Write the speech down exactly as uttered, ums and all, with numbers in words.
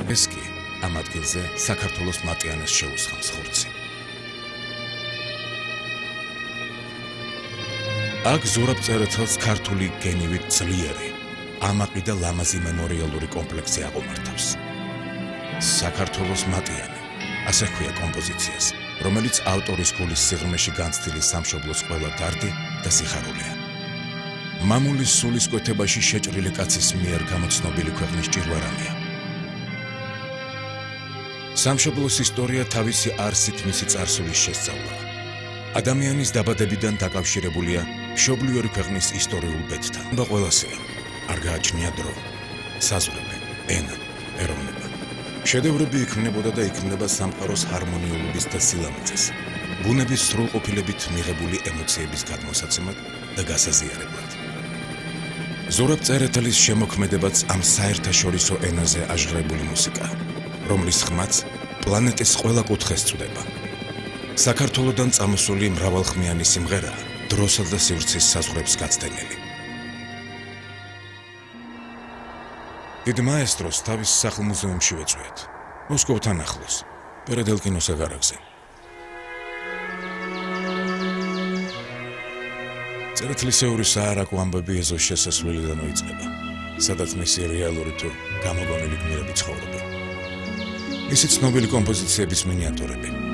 ეს კი ამ ადგილზე საქართველოს მატიანეს შეუსხამს ხორცი. აქ ზურაბ წერეთელს ქართული გენივით ძლიერი, ამაყი და ლამაზი მემორიალური კომპლექსი აღუმართავს. საქართველოს მატიანე, ასე ჰქვია კომპოზიციას, რომელიც ავტორის გულის სიღრმეში განცდილი სამშობლოს ყველა დარდი და სიხარულია. მამულის სულისკვეთებაში შეჭრილი კაცის მიერ გამოცნობილი ქვეყნის ჭირვარამია. სამშობლოს ისტორია თავისი არსით მისი წარსულის შესწავლაა. ადამიანის დაბადებიდან დაკავშირებულია მშობლიური ქვეყნის ისტორიულ ბედთან. და ყველასია, არ გააჩნია დრო, საზღვრები, ენა, ეროვნება. შედევრები იქმნებოდა და იქმნება სამყაროს ჰარმონიულობის და სილამაზეს, ბუნების სრულყოფილებით მიღებული ემოციების გადმოსაცემად და გასაზიარებლად. ზურაბ წერეთელის შემოქმედებაც ამ საერთაშორისო ენაზე აჟღრებული მუსიკაა, რომლის ხმაც პლანეტის ყველა კუთხეს წვდება. საქართველოდან წამოსული მრავალხმიანი სიმღერაა, დროსა და სივრცის საზღვრებს გაცდენილი. დიდ მაესტროს თავის სახლ-მუზეუმში ვეწვიეთ, მოსკოვთან ახლოს, პერედელკინოს აგარაკზე. წერეთლისეური საარაკო ამბები ეზოს შესასვლელიდან იწყება, სადაც მისი რეალური თუ გამოგონილი გმირები ცხოვრობენ. მისი ცნობილი კომპოზიციების მინიატურები